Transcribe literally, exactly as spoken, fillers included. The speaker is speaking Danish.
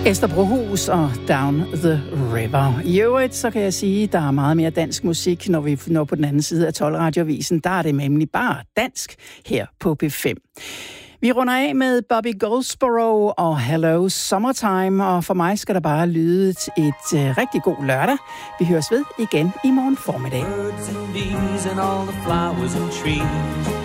Esther Brohus og Down the River. I øvrigt, så kan jeg sige, at der er meget mere dansk musik, når vi når på den anden side af tolv Radioavisen. Der er det nemlig bare dansk her på P fem. Vi runder af med Bobby Goldsboro og Hello Summertime, og for mig skal der bare lyde et uh, rigtig god lørdag. Vi høres ved igen i morgen formiddag.